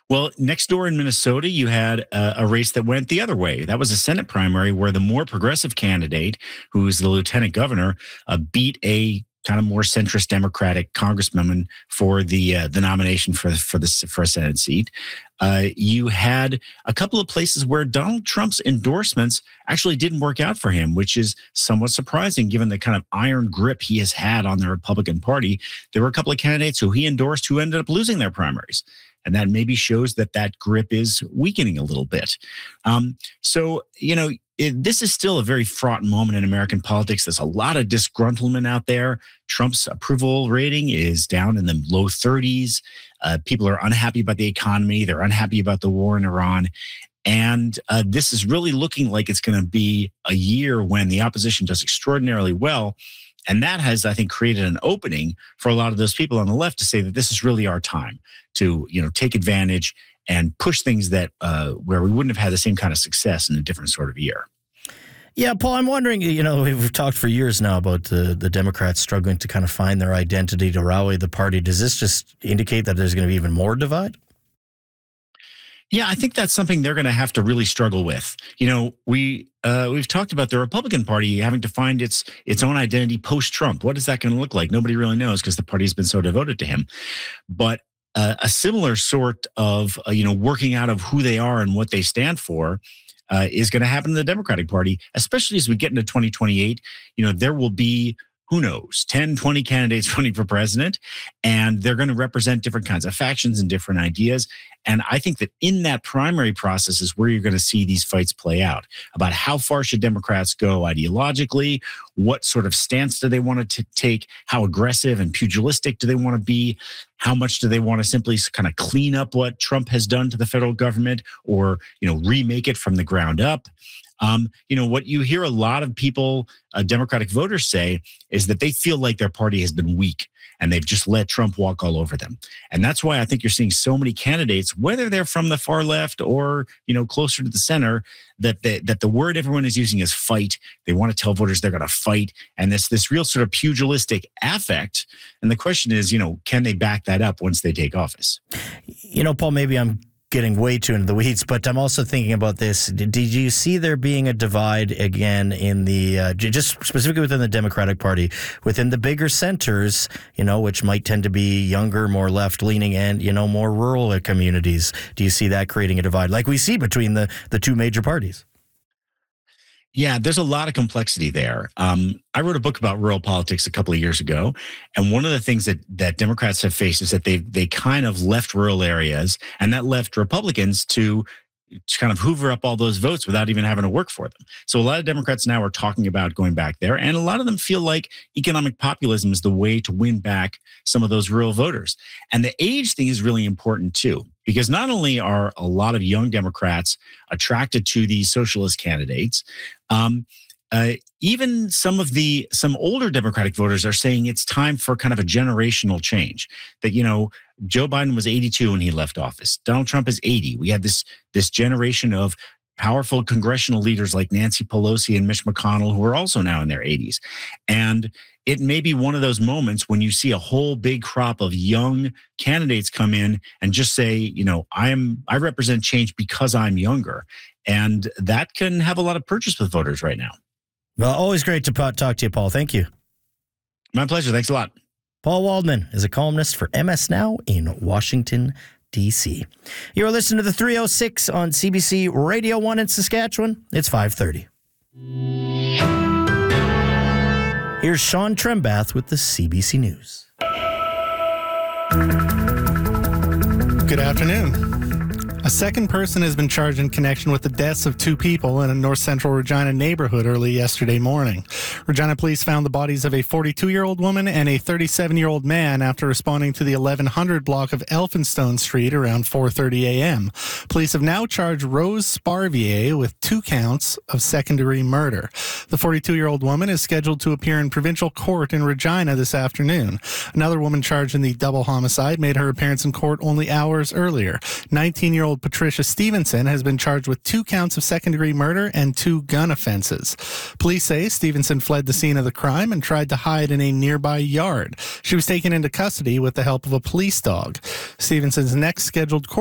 Well, next door in Minnesota, you had a race that went the other way. That was a Senate primary where the more progressive candidate, who is the lieutenant governor, beat a kind of more centrist Democratic congresswoman for the nomination for a Senate seat. You had a couple of places where Donald Trump's endorsements actually didn't work out for him, which is somewhat surprising given the kind of iron grip he has had on the Republican Party. There were a couple of candidates who he endorsed who ended up losing their primaries. And that maybe shows that grip is weakening a little bit. This is still a very fraught moment in American politics. There's a lot of disgruntlement out there. Trump's approval rating is down in the low 30s. People are unhappy about the economy. They're unhappy about the war in Iran. And this is really looking like it's going to be a year when the opposition does extraordinarily well. And that has, I think, created an opening for a lot of those people on the left to say that this is really our time to, take advantage and push things that where we wouldn't have had the same kind of success in a different sort of year. Yeah, Paul, I'm wondering, we've talked for years now about the Democrats struggling to kind of find their identity, to rally the party. Does this just indicate that there's going to be even more divide? Yeah, I think that's something they're going to have to really struggle with. We've talked about the Republican Party having to find its own identity post-Trump. What is that going to look like? Nobody really knows because the party has been so devoted to him. But a similar sort of, working out of who they are and what they stand for is going to happen in the Democratic Party, especially as we get into 2028. There will be, who knows, 10, 20 candidates running for president, and they're going to represent different kinds of factions and different ideas. And I think that in that primary process is where you're going to see these fights play out about how far should Democrats go ideologically, what sort of stance do they want to take, how aggressive and pugilistic do they want to be, how much do they want to simply kind of clean up what Trump has done to the federal government or, remake it from the ground up. What you hear a lot of people, Democratic voters say, is that they feel like their party has been weak and they've just let Trump walk all over them. And that's why I think you're seeing so many candidates, whether they're from the far left or, closer to the center, that the word everyone is using is fight. They want to tell voters they're going to fight. And this real sort of pugilistic affect. And the question is, can they back that up once they take office? Paul, maybe I'm getting way too into the weeds, but I'm also thinking about this. Did you see there being a divide again in the, just specifically within the Democratic Party, within the bigger centers, which might tend to be younger, more left-leaning and, more rural communities? Do you see that creating a divide like we see between the two major parties? Yeah, there's a lot of complexity there. I wrote a book about rural politics a couple of years ago, and one of the things that Democrats have faced is that they kind of left rural areas, and that left Republicans to kind of hoover up all those votes without even having to work for them. So a lot of Democrats now are talking about going back there, and a lot of them feel like economic populism is the way to win back some of those rural voters. And the age thing is really important too, because not only are a lot of young Democrats attracted to these socialist candidates, even some older Democratic voters are saying it's time for kind of a generational change. That, Joe Biden was 82 when he left office. Donald Trump is 80. We had this generation of powerful congressional leaders like Nancy Pelosi and Mitch McConnell, who are also now in their 80s. And it may be one of those moments when you see a whole big crop of young candidates come in and just say, I represent change because I'm younger. And that can have a lot of purchase with voters right now. Well, always great to talk to you, Paul. Thank you. My pleasure. Thanks a lot. Paul Waldman is a columnist for MS Now in Washington, D.C. You're listening to the 306 on CBC Radio 1 in Saskatchewan. It's 5:30. Here's Sean Trembath with the CBC News. Good afternoon. A second person has been charged in connection with the deaths of two people in a north central Regina neighborhood early yesterday morning. Regina police found the bodies of a 42-year-old woman and a 37-year-old man after responding to the 1100 block of Elphinstone Street around 4:30 a.m. Police have now charged Rose Sparvier with 2 counts of second-degree murder. The 42-year-old woman is scheduled to appear in provincial court in Regina this afternoon. Another woman charged in the double homicide made her appearance in court only hours earlier. 19-year-old Patricia Stevenson has been charged with 2 counts of second-degree murder and 2 gun offenses. Police say Stevenson fled the scene of the crime and tried to hide in a nearby yard. She was taken into custody with the help of a police dog. Stevenson's next scheduled court